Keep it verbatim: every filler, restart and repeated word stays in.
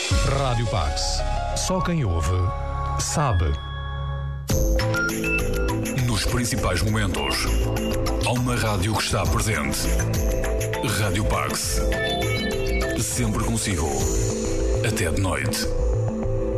Rádio Pax. Só quem ouve sabe. Nos principais momentos, há uma rádio que está presente. Rádio Pax. Sempre consigo. Até de noite.